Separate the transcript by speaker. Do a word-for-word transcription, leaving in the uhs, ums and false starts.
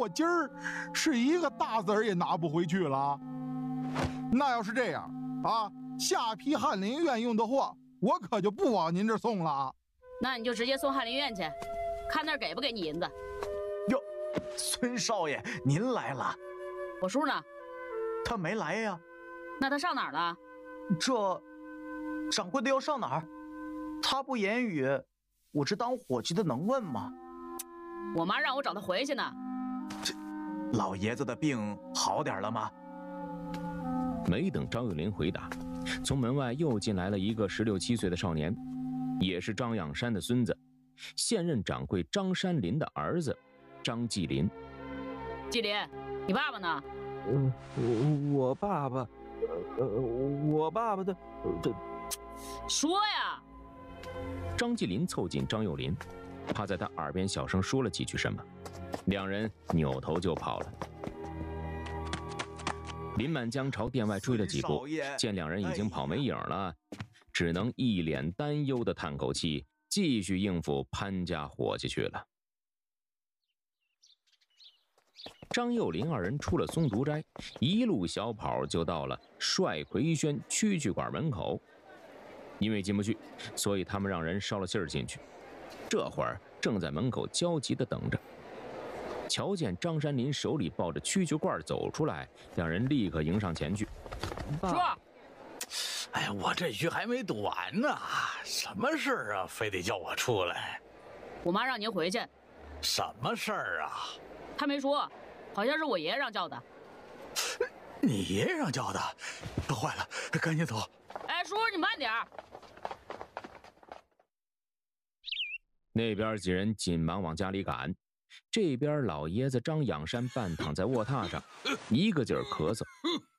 Speaker 1: 我今儿是一个大子儿也拿不回去了。那要是这样啊，下批翰林院用的货，我可就不往您这送了。
Speaker 2: 那你就直接送翰林院去，看那儿给不给你银子。
Speaker 3: 哟，孙少爷，您来了。
Speaker 2: 我叔呢？
Speaker 3: 他没来呀。
Speaker 2: 那他上哪儿了？
Speaker 3: 这，掌柜的要上哪儿？他不言语，我这当伙计的能问吗？
Speaker 2: 我妈让我找他回去呢。
Speaker 3: 这，老爷子的病好点了吗？
Speaker 4: 没等张幼林回答，从门外又进来了一个十六七岁的少年，也是张养山的孙子，现任掌柜张山林的儿子张继林。
Speaker 2: 继林，你爸爸呢？
Speaker 5: 嗯、呃，我爸爸，呃，我爸爸的，这，
Speaker 2: 说呀！
Speaker 4: 张继林凑近张幼林，怕在他耳边小声说了几句什么，两人扭头就跑了。林满江朝店外追了几步，见两人已经跑没影了，只能一脸担忧地叹口气，继续应付潘家伙计去了。张幼林二人出了松竹斋，一路小跑就到了帅奎轩蛐蛐馆门口。因为进不去，所以他们让人捎了信儿进去。这会儿正在门口焦急地等着。瞧见张山林手里抱着蛐蛐罐走出来，两人立刻迎上前去。
Speaker 2: 说，
Speaker 6: 哎呀，我这局还没赌完呢，什么事儿啊？非得叫我出来？
Speaker 2: 我妈让您回去。
Speaker 6: 什么事儿啊？
Speaker 2: 她没说，好像是我爷爷让叫的。
Speaker 6: 你爷爷让叫的？坏了，赶紧走！
Speaker 2: 哎，叔叔你慢点儿。
Speaker 4: 那边几人紧忙往家里赶。这边老爷子张养山半躺在卧榻上，一个劲儿咳嗽，